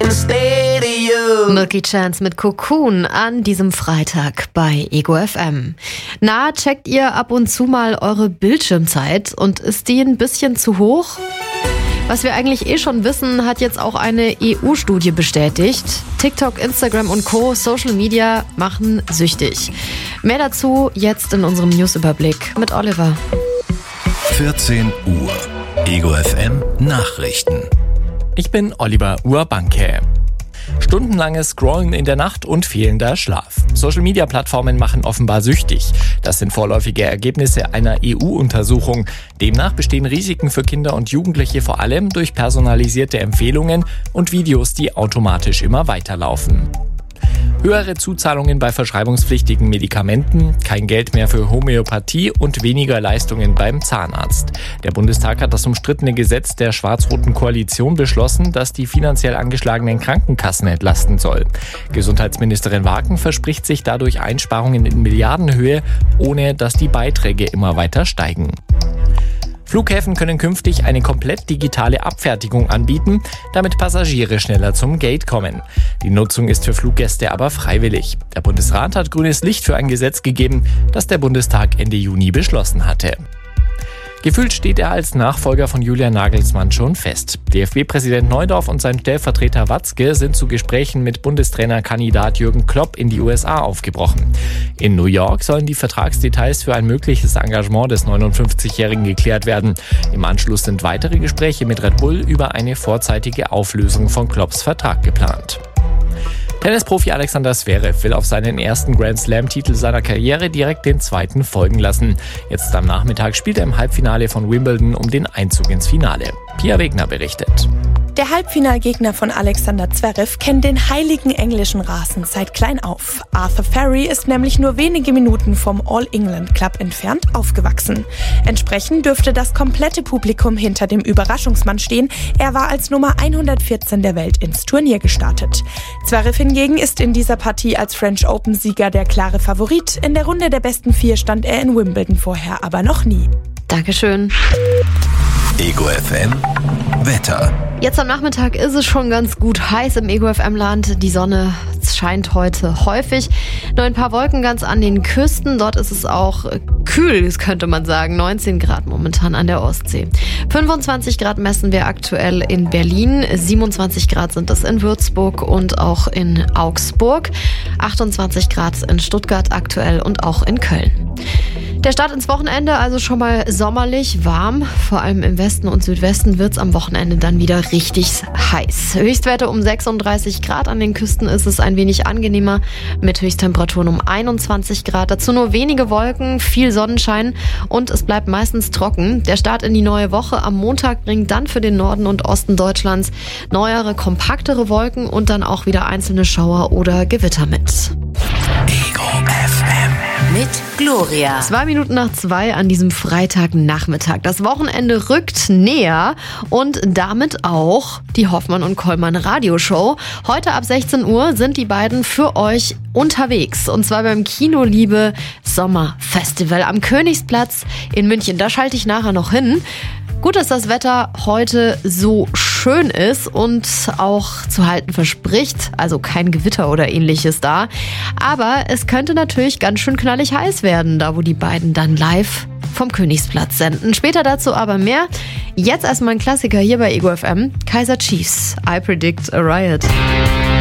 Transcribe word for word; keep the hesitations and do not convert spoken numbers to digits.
wanna stay to you. Milky Chance mit Cocoon an diesem Freitag bei Ego F M. Na, checkt ihr ab und zu mal eure Bildschirmzeit und ist die ein bisschen zu hoch? Was wir eigentlich eh schon wissen, hat jetzt auch eine E U-Studie bestätigt. TikTok, Instagram und Co. Social Media machen süchtig. Mehr dazu jetzt in unserem Newsüberblick mit Oliver. vierzehn Uhr. Ego F M Nachrichten. Ich bin Oliver Urbanke. Stundenlanges Scrollen in der Nacht und fehlender Schlaf. Social-Media-Plattformen machen offenbar süchtig. Das sind vorläufige Ergebnisse einer E U-Untersuchung. Demnach bestehen Risiken für Kinder und Jugendliche vor allem durch personalisierte Empfehlungen und Videos, die automatisch immer weiterlaufen. Höhere Zuzahlungen bei verschreibungspflichtigen Medikamenten, kein Geld mehr für Homöopathie und weniger Leistungen beim Zahnarzt. Der Bundestag hat das umstrittene Gesetz der schwarz-roten Koalition beschlossen, das die finanziell angeschlagenen Krankenkassen entlasten soll. Gesundheitsministerin Wagen verspricht sich dadurch Einsparungen in Milliardenhöhe, ohne dass die Beiträge immer weiter steigen. Flughäfen können künftig eine komplett digitale Abfertigung anbieten, damit Passagiere schneller zum Gate kommen. Die Nutzung ist für Fluggäste aber freiwillig. Der Bundesrat hat grünes Licht für ein Gesetz gegeben, das der Bundestag Ende Juni beschlossen hatte. Gefühlt steht er als Nachfolger von Julian Nagelsmann schon fest. D F B-Präsident Neudorf und sein Stellvertreter Watzke sind zu Gesprächen mit Bundestrainerkandidat Jürgen Klopp in die U S A aufgebrochen. In New York sollen die Vertragsdetails für ein mögliches Engagement des neunundfünfzigjährigen geklärt werden. Im Anschluss sind weitere Gespräche mit Red Bull über eine vorzeitige Auflösung von Klopps Vertrag geplant. Tennisprofi Alexander Zverev will auf seinen ersten Grand-Slam-Titel seiner Karriere direkt den zweiten folgen lassen. Jetzt am Nachmittag spielt er im Halbfinale von Wimbledon um den Einzug ins Finale. Pia Wegner berichtet. Der Halbfinalgegner von Alexander Zverev kennt den heiligen englischen Rasen seit klein auf. Arthur Ferry ist nämlich nur wenige Minuten vom All-England Club entfernt aufgewachsen. Entsprechend dürfte das komplette Publikum hinter dem Überraschungsmann stehen. Er war als Nummer hundertvierzehn der Welt ins Turnier gestartet. Zverev hingegen ist in dieser Partie als French Open-Sieger der klare Favorit. In der Runde der besten vier stand er in Wimbledon vorher aber noch nie. Dankeschön. Ego F M Wetter. Jetzt am Nachmittag ist es schon ganz gut heiß im Ego F M-Land. Die Sonne scheint heute häufig. Nur ein paar Wolken ganz an den Küsten. Dort ist es auch kühl, könnte man sagen. neunzehn Grad momentan an der Ostsee. fünfundzwanzig Grad messen wir aktuell in Berlin. siebenundzwanzig Grad sind es in Würzburg und auch in Augsburg. achtundzwanzig Grad in Stuttgart aktuell und auch in Köln. Der Start ins Wochenende also schon mal sommerlich warm. Vor allem im Westen und Südwesten wird es am Wochenende dann wieder richtig heiß. Höchstwerte um sechsunddreißig Grad. An den Küsten ist es ein wenig angenehmer mit Höchsttemperaturen um einundzwanzig Grad. Dazu nur wenige Wolken, viel Sonnenschein und es bleibt meistens trocken. Der Start in die neue Woche am Montag bringt dann für den Norden und Osten Deutschlands neuere, kompaktere Wolken und dann auch wieder einzelne Schauer oder Gewitter mit. Ego F M. Mit Gloria. Zwei Minuten nach zwei an diesem Freitagnachmittag. Das Wochenende rückt näher und damit auch die Hoffmann und Kollmann Radioshow. Heute ab sechzehn Uhr sind die beiden für euch unterwegs. Und zwar beim Kinoliebe Sommerfestival am Königsplatz in München. Da schalte ich nachher noch hin. Gut, dass das Wetter heute so schön ist und auch zu halten verspricht, also kein Gewitter oder ähnliches da. Aber es könnte natürlich ganz schön knallig heiß werden, da wo die beiden dann live vom Königsplatz senden. Später dazu aber mehr. Jetzt erstmal ein Klassiker hier bei Ego F M. Kaiser Chiefs, I Predict a Riot.